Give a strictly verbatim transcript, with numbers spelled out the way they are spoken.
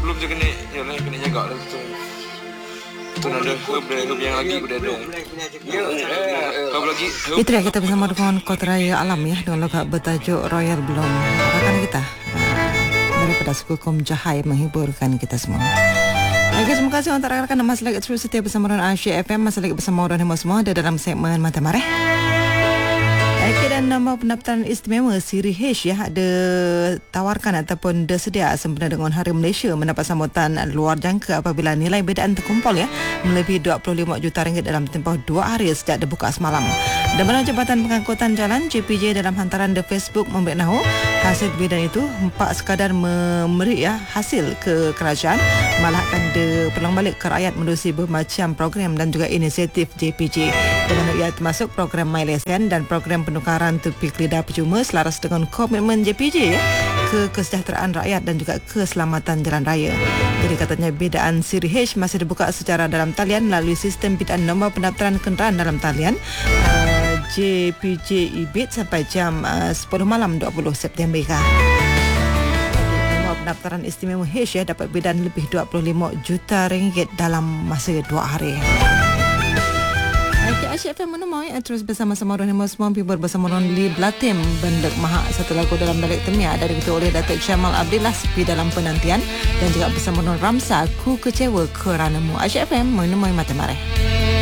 belum je kena, yalah kena jaga lah tu. Tu ada herb herb yang lagi udah ada. Ya, herb lagi. Itu dia kita bersama dengan Kota Raya Alam ya dengan lagu bertajuk Royal Bloom. Rakan kita daripada suku Kom Jahai menghiburkan kita semua. Baik, terima kasih untuk rakan-rakan dan masih lagi terus setia bersama dengan Asia F M, masih lagi bersama dengan semua ada dalam segmen Mata Mareh. Okey, dan nama pendaftaran istimewa Siri H ya ada tawarkan ataupun tersedia sempena dengan Hari Malaysia mendapat sambutan luar jangka apabila nilai bedaan terkumpul ya melebihi dua puluh lima juta ringgit dalam tempoh dua hari sejak dibuka semalam. Dan Badan Jabatan Pengangkutan Jalan J P J dalam hantaran di Facebook memberitahu hasil bidang itu empat sekadar memberi ya hasil ke kerajaan, malah akan dipulang balik ke rakyat menerusi bermacam program dan juga inisiatif J P J, di mana ia termasuk program MyLesen dan program penukaran tupik lidah percuma selaras dengan komitmen J P J ya, ke kesejahteraan rakyat dan juga keselamatan jalan raya. Jadi katanya bidaan Siri H masih dibuka secara dalam talian melalui sistem bidaan nombor pendaftaran kenderaan dalam talian uh, J P J E-Bid sampai jam uh, sepuluh malam dua puluh September kah. Nombor pendaftaran istimewa H ya dapat bidaan lebih dua puluh lima juta ringgit dalam masa dua hari. Okay, Asyik F M menemui terus bersama-sama Rohani Mosmon Pibur bersama Ronli Blatim Bendek Maha, satu lagu dalam balik temia dari ketua oleh Datuk Jamal Abdillah sepi dalam penantian, dan juga bersama Ron Ramsa Ku Kecewa Keranamu. Asyik F M menemui Mata Mareh.